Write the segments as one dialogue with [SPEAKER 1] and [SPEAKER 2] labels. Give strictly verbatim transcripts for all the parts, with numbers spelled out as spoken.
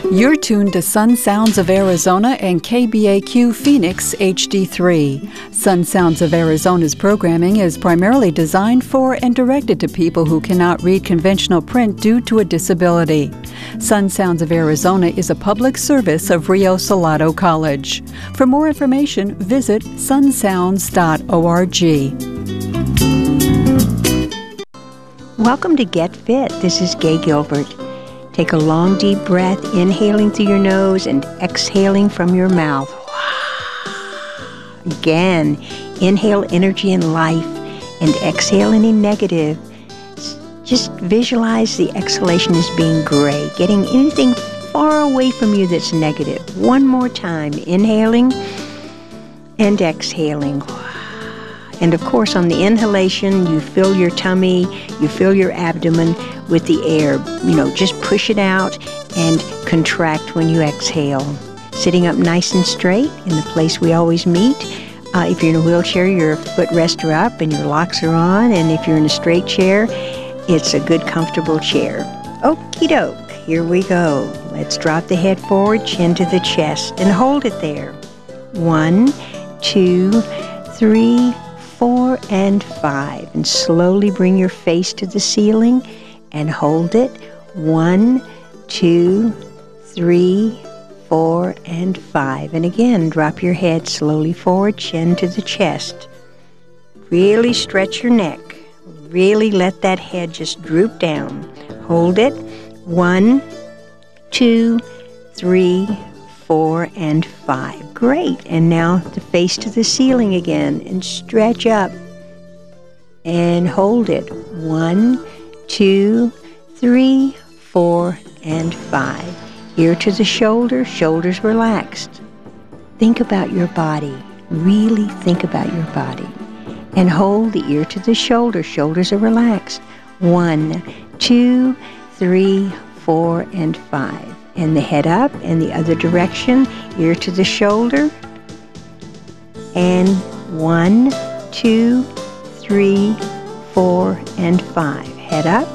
[SPEAKER 1] You're tuned to Sun Sounds of Arizona and K B A Q Phoenix H D three. Sun Sounds of Arizona's programming is primarily designed for and directed to people who cannot read conventional print due to a disability. Sun Sounds of Arizona is a public service of Rio Salado College. For more information, visit sun sounds dot org.
[SPEAKER 2] Welcome to Get Fit. This is Gay Gilbert. Take a long, deep breath, inhaling through your nose and exhaling from your mouth. Again, inhale energy and life and exhale any negative. Just visualize the exhalation as being gray, getting anything far away from you that's negative. One more time, inhaling and exhaling. And of course, on the inhalation, you fill your tummy, you fill your abdomen with the air. You know, just push it out and contract when you exhale. Sitting up nice and straight in the place we always meet. Uh, if you're in a wheelchair, your footrests are up and your locks are on. And if you're in a straight chair, it's a good, comfortable chair. Okie doke, here we go. Let's drop the head forward, chin to the chest, and hold it there. One, two, three, four, and five. And slowly bring your face to the ceiling and hold it. One, two, three, four, and five. And again, drop your head slowly forward, chin to the chest. Really stretch your neck. Really let that head just droop down. Hold it. One, two, three, four, and five. Great. And now the face to the ceiling again and stretch up and hold it. One, two, three, four, and five. Ear to the shoulder, shoulders relaxed. Think about your body. Really think about your body. And hold the ear to the shoulder, shoulders are relaxed. One, two, three, four, and five. And the head up and the other direction, ear to the shoulder. And one, two, three, four, and five. Head up,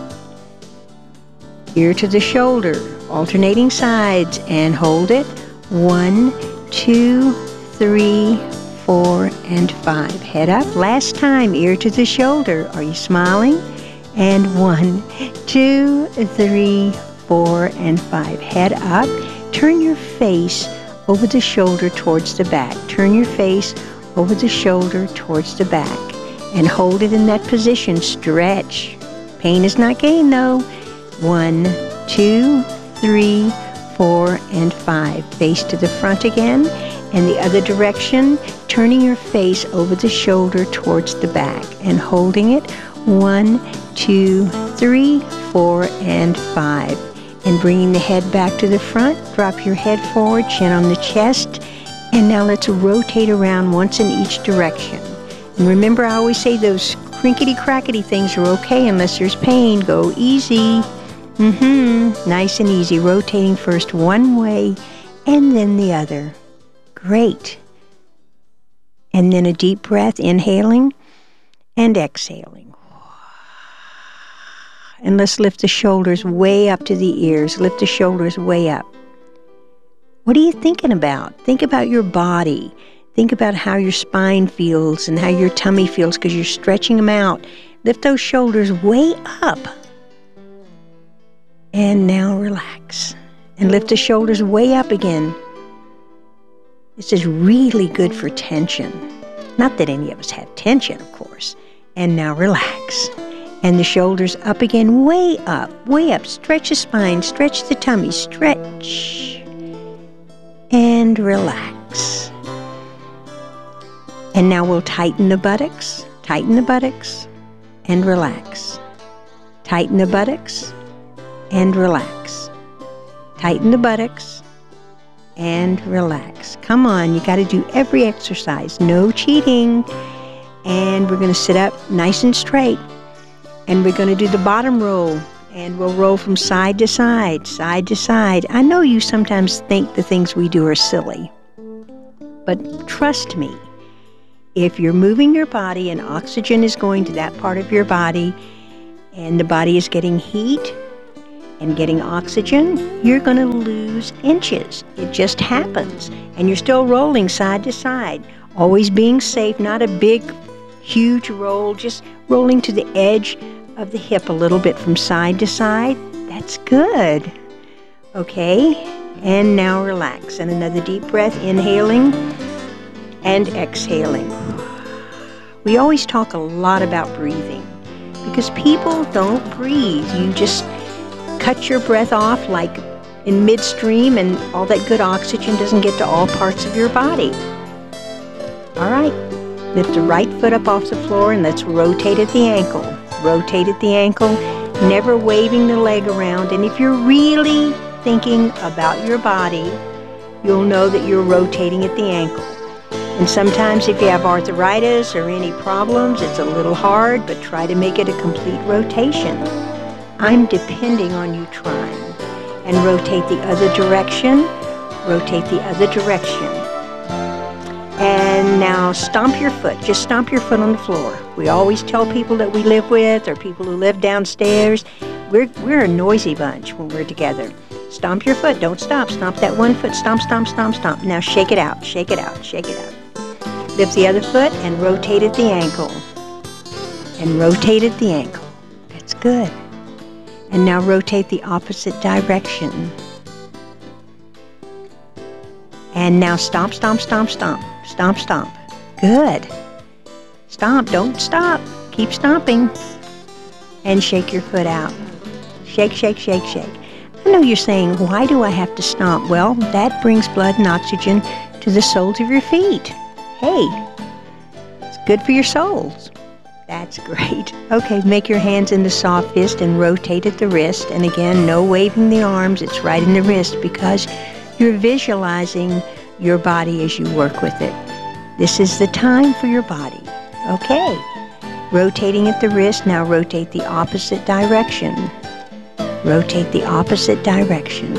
[SPEAKER 2] ear to the shoulder, alternating sides, and hold it. One, two, three, four, and five. Head up. Last time, ear to the shoulder. Are you smiling? And one, two, three, four, and five. Head up. Turn your face over the shoulder towards the back. Turn your face over the shoulder towards the back. And hold it in that position. Stretch. Pain is not gain, though. One, two, three, four, and five. Face to the front again. And the other direction, turning your face over the shoulder towards the back. And holding it. One, two, three, four, and five. And bringing the head back to the front, drop your head forward, chin on the chest, and now let's rotate around once in each direction. And remember, I always say those crinkety-crackety things are okay unless there's pain. Go easy. Mm-hmm. Nice and easy. Rotating first one way and then the other. Great. And then a deep breath, inhaling and exhaling. And let's lift the shoulders way up to the ears. Lift the shoulders way up. What are you thinking about? Think about your body. Think about how your spine feels and how your tummy feels because you're stretching them out. Lift those shoulders way up. And now relax. And lift the shoulders way up again. This is really good for tension. Not that any of us have tension, of course. And now relax. And the shoulders up again, way up, way up. Stretch the spine, stretch the tummy, stretch. And relax. And now we'll tighten the buttocks, tighten the buttocks, and relax. Tighten the buttocks, and relax. Tighten the buttocks, and relax. Come on, you got to do every exercise. No cheating. And we're going to sit up nice and straight. And we're going to do the bottom roll, and we'll roll from side to side, side to side. I know you sometimes think the things we do are silly, but trust me, if you're moving your body and oxygen is going to that part of your body, and the body is getting heat, and getting oxygen, you're going to lose inches. It just happens. And you're still rolling side to side, always being safe, not a big, huge roll, just rolling to the edge of the hip a little bit from side to side. That's good. Okay, and now relax. And another deep breath, inhaling and exhaling. We always talk a lot about breathing because people don't breathe. You just cut your breath off like in midstream and all that good oxygen doesn't get to all parts of your body. All right, lift the right foot up off the floor and let's rotate at the ankle. Rotate at the ankle, never waving the leg around. And if you're really thinking about your body, you'll know that you're rotating at the ankle. And sometimes if you have arthritis or any problems, it's a little hard, but try to make it a complete rotation. I'm depending on you trying. And rotate the other direction, rotate the other direction. And now stomp your foot, just stomp your foot on the floor. We always tell people that we live with or people who live downstairs, we're, we're a noisy bunch when we're together. Stomp your foot, don't stop, stomp that one foot, stomp, stomp, stomp, stomp. Now shake it out, shake it out, shake it out. Lift the other foot and rotate at the ankle. And rotate at the ankle. That's good. And now rotate the opposite direction. And now stomp, stomp, stomp, stomp. Stomp, stomp. Good. Stomp, don't stop. Keep stomping. And shake your foot out. Shake, shake, shake, shake. I know you're saying, why do I have to stomp? Well, that brings blood and oxygen to the soles of your feet. Hey, it's good for your soles. That's great. Okay, make your hands into soft fist and rotate at the wrist. And again, no waving the arms. It's right in the wrist because you're visualizing your body as you work with it. This is the time for your body. Okay, rotating at the wrist. Now rotate the opposite direction. Rotate the opposite direction.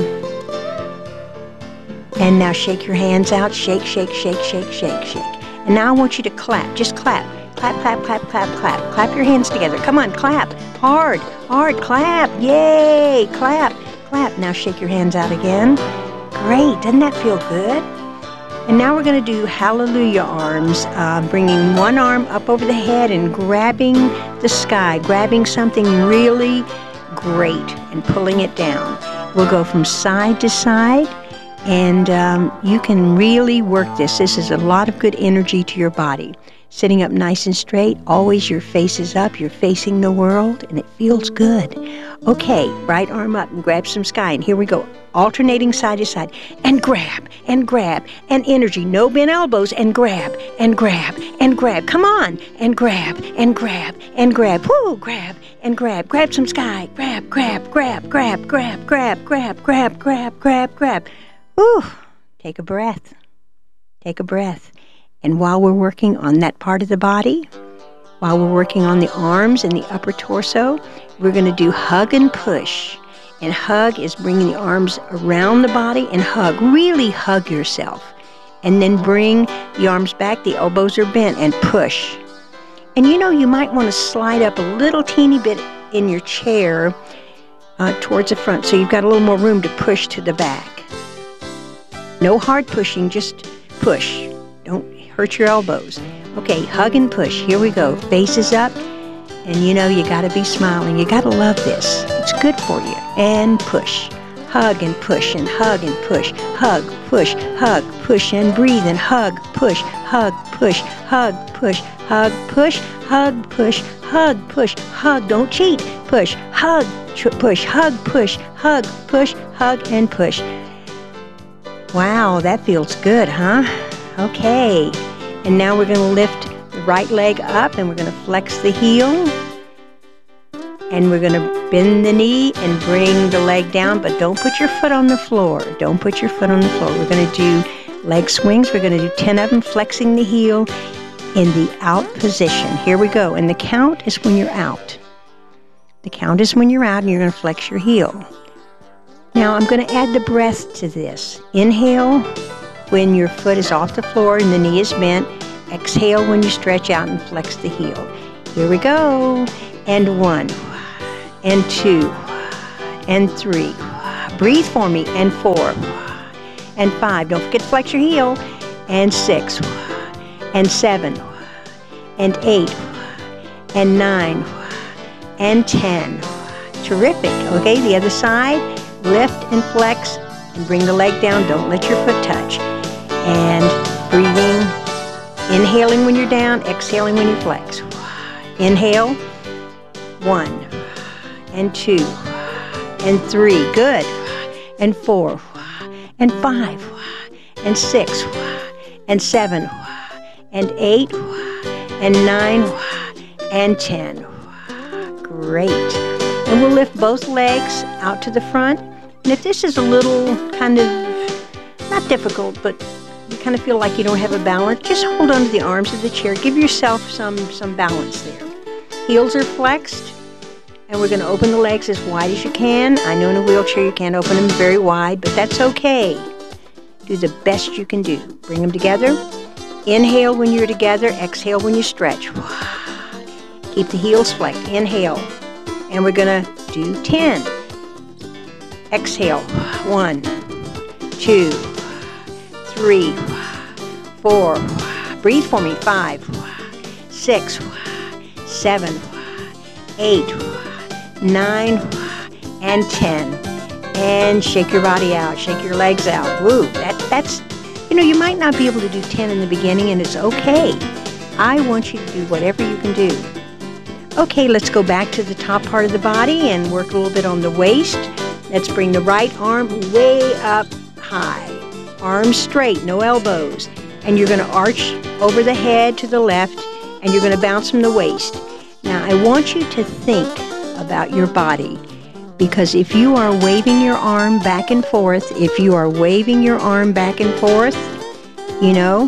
[SPEAKER 2] And now shake your hands out. Shake, shake, shake, shake, shake, shake. And now I want you to clap. Just clap. Clap, clap, clap, clap, clap. Clap your hands together. Come on, clap. Hard, hard, clap. Yay, clap, clap. Now shake your hands out again. Great, doesn't that feel good? And now we're going to do hallelujah arms, uh, bringing one arm up over the head and grabbing the sky, grabbing something really great and pulling it down. We'll go from side to side. And um, you can really work this. This is a lot of good energy to your body. Sitting up nice and straight, always your face is up, you're facing the world, and it feels good. Okay, right arm up and grab some sky. And here we go, alternating side to side. And grab, and grab, and energy. No bent elbows, and grab, and grab, and grab. Come on, and grab, and grab, and grab. Woo, grab, and grab. Grab some sky. Grab, grab, grab, grab, grab, grab, grab, grab, grab, grab, grab. Whew, take a breath, take a breath. And while we're working on that part of the body, while we're working on the arms and the upper torso, we're going to do hug and push. And hug is bringing the arms around the body and hug, really hug yourself. And then bring the arms back, the elbows are bent, and push. And you know, you might want to slide up a little teeny bit in your chair uh, towards the front so you've got a little more room to push to the back. No hard pushing, just push. Don't hurt your elbows. Okay, hug and push. Here we go. Faces up. And you know, you got to be smiling. You got to love this. It's good for you. And push. Hug and push and hug and push. Hug, push, hug, push, and breathe and hug, push, hug, push, hug, push, hug, push, hug, push, hug, push, hug. Don't cheat. Push, hug, push, hug, push, hug, push, hug, and push. Wow, that feels good, huh? Okay, and now we're going to lift the right leg up and we're going to flex the heel. And we're going to bend the knee and bring the leg down, but don't put your foot on the floor. Don't put your foot on the floor. We're going to do leg swings. We're going to do ten of them, flexing the heel in the out position. Here we go, and the count is when you're out. The count is when you're out and you're going to flex your heel. Now I'm going to add the breath to this. Inhale when your foot is off the floor and the knee is bent. Exhale when you stretch out and flex the heel. Here we go. And one, and two, and three. Breathe for me, and four, and five. Don't forget to flex your heel, and six, and seven, and eight, and nine, and ten. Terrific. Okay, the other side. Lift and flex, and bring the leg down. Don't let your foot touch. And breathing, inhaling when you're down, exhaling when you flex. Inhale, one, and two, and three. Good. And four, and five, and six, and seven, and eight, and nine, and ten. Great. And we'll lift both legs out to the front. And if this is a little kind of, not difficult, but you kind of feel like you don't have a balance, just hold onto the arms of the chair. Give yourself some, some balance there. Heels are flexed, and we're going to open the legs as wide as you can. I know in a wheelchair you can't open them very wide, but that's okay. Do the best you can do. Bring them together. Inhale when you're together. Exhale when you stretch. Keep the heels flexed. Inhale. And we're going to do ten. Exhale. One, two, three, four. Breathe for me. Five, six, seven, eight, nine, and ten. And shake your body out. Shake your legs out. Woo. That, that's, you know, you might not be able to do ten in the beginning, and it's okay. I want you to do whatever you can do. Okay, let's go back to the top part of the body and work a little bit on the waist. Let's bring the right arm way up high. Arms straight, no elbows. And you're going to arch over the head to the left, and you're going to bounce from the waist. Now, I want you to think about your body, because if you are waving your arm back and forth, if you are waving your arm back and forth, you know,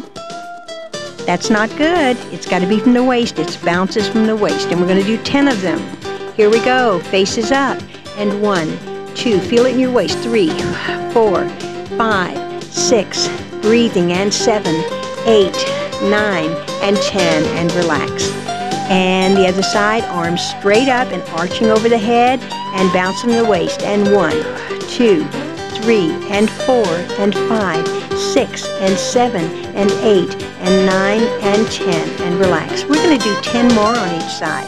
[SPEAKER 2] that's not good. It's got to be from the waist. It bounces from the waist. And we're going to do ten of them. Here we go. Faces up. And one, two. Feel it in your waist. Three, four, five, six. Breathing. And seven, eight, nine, and ten. And relax. And the other side. Arms straight up and arching over the head and bouncing the waist. And one, two, three, and four, and five, six, and seven, and eight, and nine, and ten, and relax. We're going to do ten more on each side.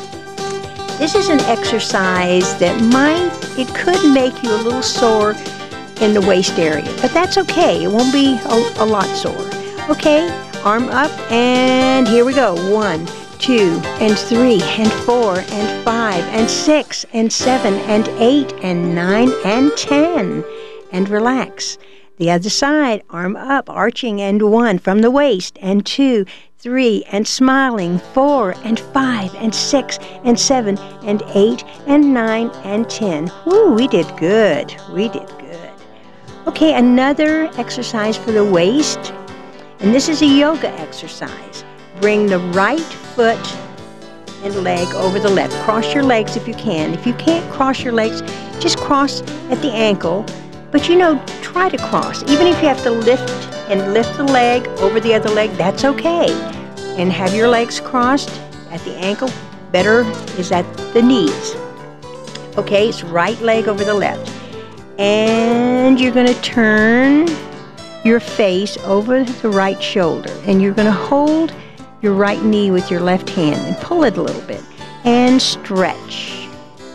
[SPEAKER 2] This is an exercise that might, it could make you a little sore in the waist area, but that's okay. It won't be a, a lot sore. Okay, arm up, and here we go. One, two, and three, and four, and five, and six, and seven, and eight, and nine, and ten, and relax. The other side, arm up, arching, and one from the waist, and two, three, and smiling, four, and five, and six, and seven, and eight, and nine, and ten. Woo, we did good. We did good. Okay, another exercise for the waist, and this is a yoga exercise. Bring the right foot and leg over the left. Cross your legs if you can. If you can't cross your legs, just cross at the ankle. But you know, try to cross. Even if you have to lift and lift the leg over the other leg, that's okay. And have your legs crossed at the ankle. Better is at the knees. Okay, it's right leg over the left. And you're going to turn your face over the right shoulder. And you're going to hold your right knee with your left hand and pull it a little bit. And stretch.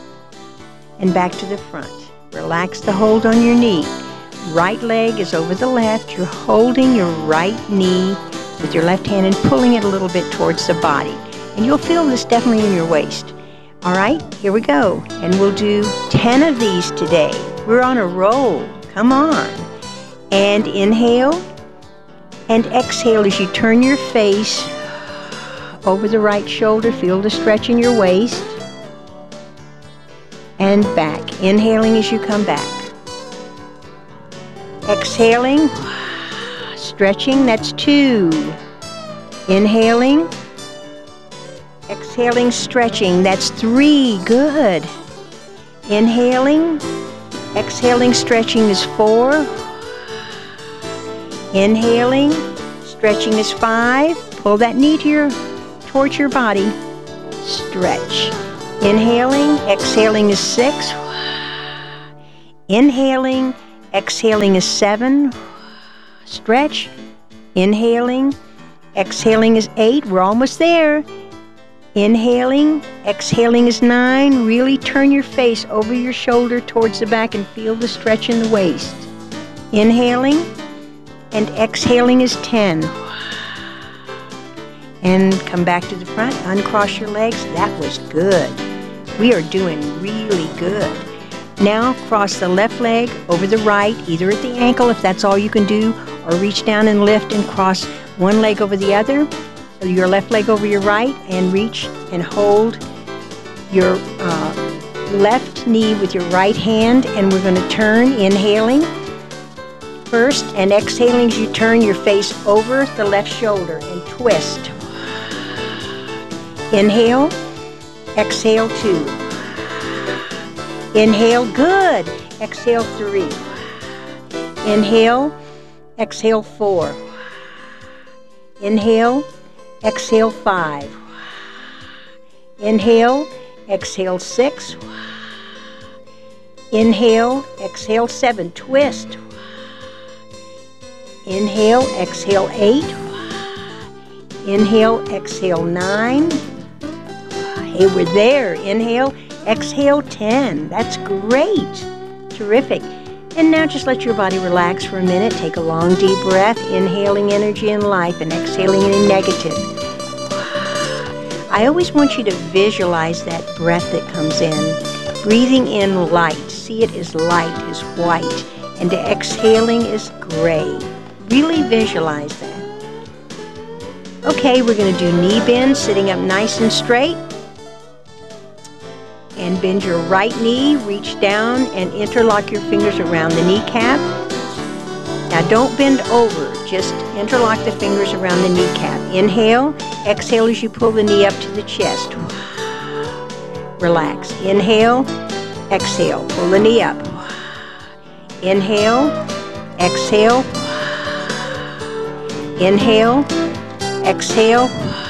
[SPEAKER 2] And back to the front. Relax the hold on your knee. Right leg is over the left. You're holding your right knee with your left hand and pulling it a little bit towards the body. And you'll feel this definitely in your waist. All right, here we go. And we'll do ten of these today. We're on a roll. Come on. And inhale and exhale as you turn your face over the right shoulder. Feel the stretch in your waist. And back. Inhaling as you come back. Exhaling. Stretching. That's two. Inhaling. Exhaling. Stretching. That's three. Good. Inhaling. Exhaling. Stretching is four. Inhaling. Stretching is five. Pull that knee to your, towards your body. Stretch. Inhaling, exhaling is six. Inhaling, exhaling is seven. Stretch. Inhaling, exhaling is eight. We're almost there. Inhaling, exhaling is nine. Really turn your face over your shoulder towards the back and feel the stretch in the waist. Inhaling and exhaling is ten. And come back to the front, uncross your legs. That was good. We are doing really good. Now cross the left leg over the right, either at the ankle if that's all you can do, or reach down and lift and cross one leg over the other, your left leg over your right, and reach and hold your uh, left knee with your right hand, and we're going to turn, inhaling first, and exhaling as you turn your face over the left shoulder and twist. Inhale, exhale two. Inhale, good. Exhale three. Inhale, exhale four. Inhale, exhale five. Inhale, exhale six. Inhale, exhale seven. Twist. Inhale, exhale eight. Inhale, exhale nine. Hey, we're there. Inhale, exhale ten. That's great. Terrific. And now just let your body relax for a minute. Take a long, deep breath, inhaling energy and life and exhaling any negative. I always want you to visualize that breath that comes in. Breathing in light. See it as light, as white. And exhaling is gray. Really visualize that. Okay, we're going to do knee bend, sitting up nice and straight. And bend your right knee, reach down and interlock your fingers around the kneecap. Now don't bend over, just interlock the fingers around the kneecap. Inhale, exhale as you pull the knee up to the chest. Relax. Inhale, exhale, pull the knee up. Inhale, exhale. Inhale, exhale.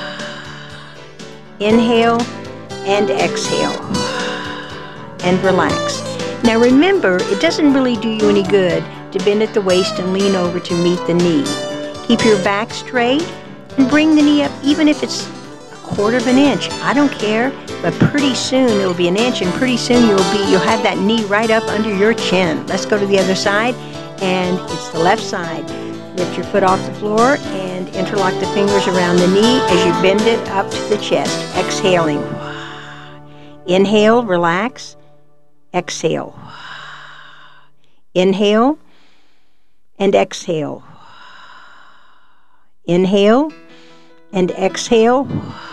[SPEAKER 2] Inhale and exhale. And relax. Now remember, it doesn't really do you any good to bend at the waist and lean over to meet the knee. Keep your back straight and bring the knee up even if it's a quarter of an inch. I don't care, but pretty soon it'll be an inch, and pretty soon you'll be you'll have that knee right up under your chin. Let's go to the other side, and it's the left side. Lift your foot off the floor and interlock the fingers around the knee as you bend it up to the chest. Exhaling. Inhale, relax. Exhale. Inhale and exhale. Inhale and exhale.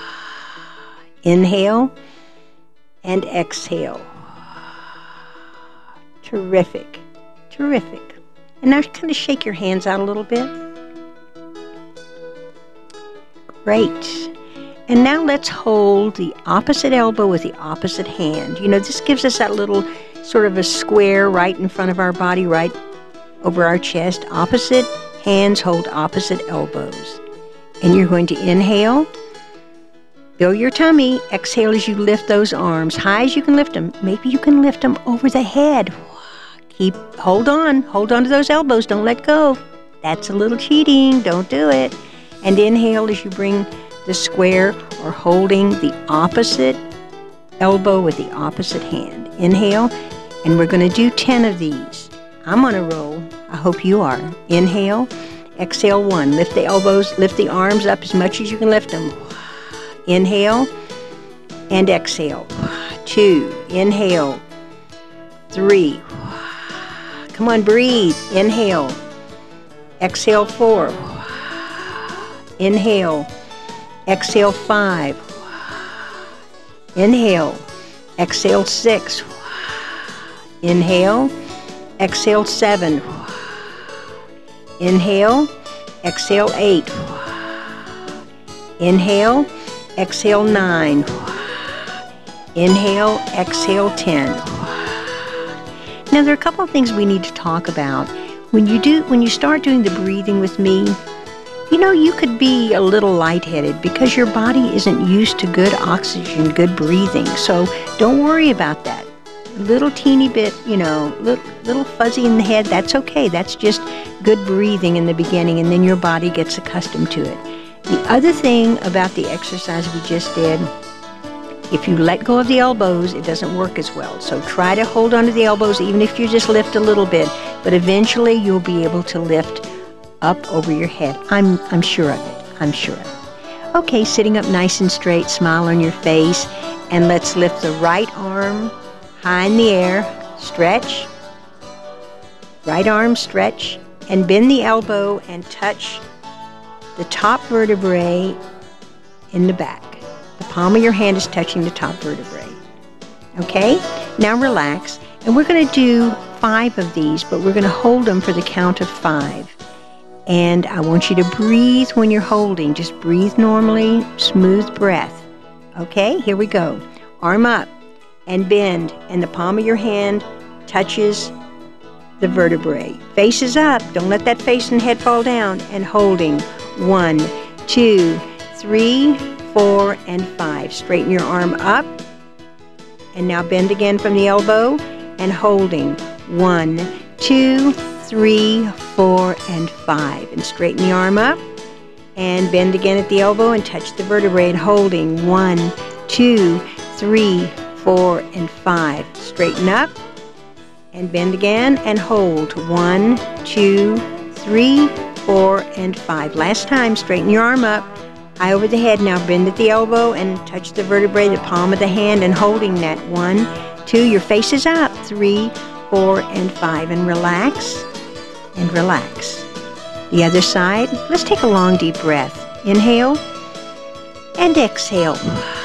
[SPEAKER 2] Inhale and exhale. Terrific. Terrific. And now kind of shake your hands out a little bit. Great. And now let's hold the opposite elbow with the opposite hand. You know, this gives us that little sort of a square right in front of our body, right over our chest. Opposite hands hold opposite elbows. And you're going to inhale, fill your tummy. Exhale as you lift those arms high as you can lift them. Maybe you can lift them over the head. Keep, hold on. Hold on to those elbows. Don't let go. That's a little cheating. Don't do it. And inhale as you bring the square or holding the opposite elbow with the opposite hand. Inhale, and we're going to do ten of these. I'm on a roll. I hope you are. Inhale, exhale one. Lift the elbows, lift the arms up as much as you can lift them. Inhale and exhale. Two. Inhale. Three. Come on, breathe. Inhale. Exhale four. Inhale. Exhale five. Inhale. Exhale six. Inhale. Exhale seven. Inhale. Exhale eight. Inhale. Exhale nine. Inhale. Exhale ten. Now there are a couple of things we need to talk about. When you do, when you start doing the breathing with me, you know, you could be a little lightheaded because your body isn't used to good oxygen, good breathing. So don't worry about that. little teeny bit, you know, little, little fuzzy in the head, that's okay. That's just good breathing in the beginning, and then your body gets accustomed to it. The other thing about the exercise we just did, if you let go of the elbows, it doesn't work as well. So try to hold onto the elbows, even if you just lift a little bit. But eventually, you'll be able to lift up over your head. I'm, I'm sure of it. I'm sure of it. Okay, sitting up nice and straight, smile on your face, and let's lift the right arm high in the air. Stretch. Right arm, stretch, and bend the elbow and touch the top vertebrae in the back. The palm of your hand is touching the top vertebrae. Okay? Now relax. And we're going to do five of these, but we're going to hold them for the count of five. And I want you to breathe when you're holding. Just breathe normally, smooth breath. Okay? Here we go. Arm up and bend, and the palm of your hand touches the vertebrae. Face is up. Don't let that face and head fall down. And holding. One, two, three, four, and five. Straighten your arm up. And now bend again from the elbow and holding. One, two, three, four, and five. And straighten the arm up and bend again at the elbow and touch the vertebrae and holding. One, two, three, four, and five. Straighten up and bend again and hold. One, two, three, four, and five. Last time, straighten your arm up, high over the head. Now bend at the elbow and touch the vertebrae, the palm of the hand, and holding that. One, two, your face is up. Three, four, and five. And relax, and relax. The other side, let's take a long, deep breath. Inhale, and exhale.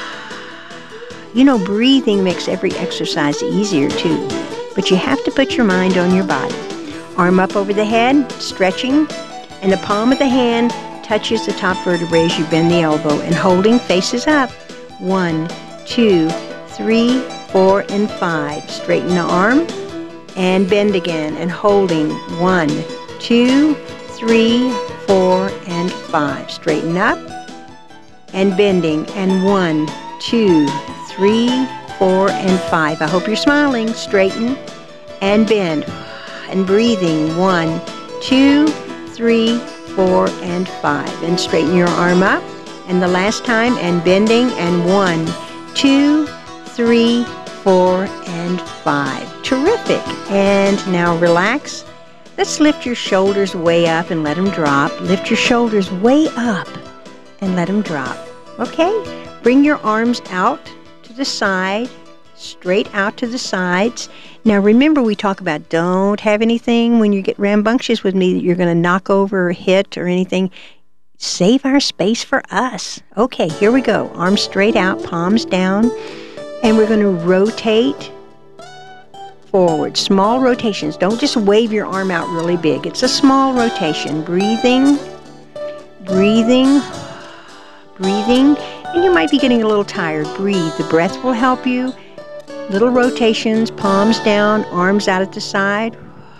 [SPEAKER 2] You know, breathing makes every exercise easier, too. But you have to put your mind on your body. Arm up over the head, stretching, and the palm of the hand touches the top vertebrae as you bend the elbow, and holding, faces up. One, two, three, four, and five. Straighten the arm and bend again, and holding. One, two, three, four, and five. Straighten up and bending, and one, two, three, four, and five. I hope you're smiling. Straighten and bend and breathing. One, two, three, four, and five. And straighten your arm up. And the last time, and bending, and one, two, three, four, and five. Terrific. And now relax. Let's lift your shoulders way up and let them drop. Lift your shoulders way up and let them drop. Okay? Bring your arms out to the side, straight out to the sides. Now remember, we talk about don't have anything when you get rambunctious with me that you're going to knock over or hit or anything. Save our space for us. Okay, here we go. Arms straight out, palms down, and we're going to rotate forward. Small rotations. Don't just wave your arm out really big. It's a small rotation. Breathing, breathing, breathing. And you might be getting a little tired. Breathe. The breath will help you. Little rotations, palms down, arms out at the side.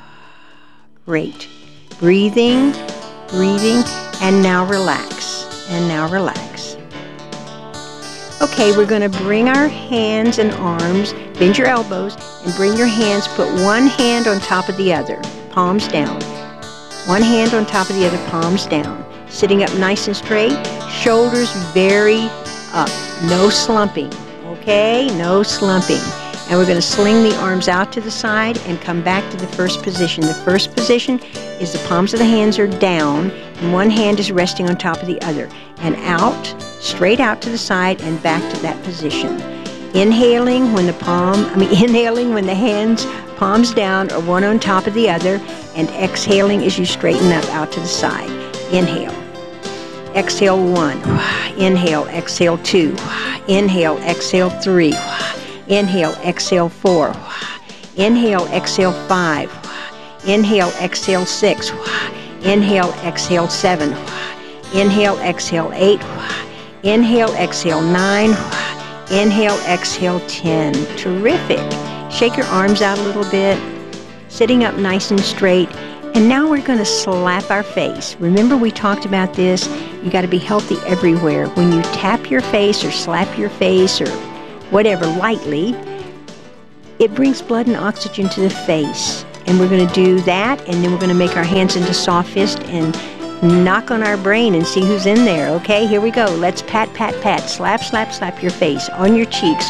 [SPEAKER 2] Great. Breathing, breathing, and now relax. And now relax. Okay, we're going to bring our hands and arms, bend your elbows, and bring your hands, put one hand on top of the other, palms down. One hand on top of the other, palms down. Sitting up nice and straight, shoulders very up, no slumping. Okay, no slumping. And we're going to sling the arms out to the side and come back to the first position. The first position is the palms of the hands are down and one hand is resting on top of the other. And out, straight out to the side and back to that position. Inhaling when the palm, I mean inhaling when the hands, palms down are one on top of the other, and exhaling as you straighten up out to the side. Inhale. Exhale one. Inhale, exhale two. Inhale, exhale three. Inhale, exhale four. Inhale, exhale five. Inhale, exhale six. Inhale, exhale seven. Inhale, exhale eight. Inhale, exhale nine. Inhale, exhale ten. Terrific. Shake your arms out a little bit. Sitting up nice and straight. And now we're going to slap our face. Remember we talked about this. You got to be healthy everywhere. When you tap your face or slap your face or whatever lightly, It brings blood and oxygen to the face. And we're going to do that, and then we're going to make our hands into soft fist and knock on our brain and see who's in there. Okay, here we go. Let's pat, pat, pat, slap, slap, slap your face, on your cheeks,